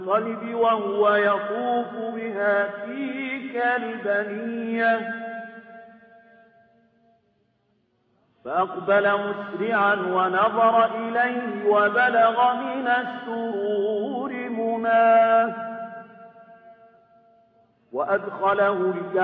المطلب وهو يطوف بها تلك البنية فأقبل مسرعا ونظر إليه وبلغ من السرور مناه وأدخله الكعبة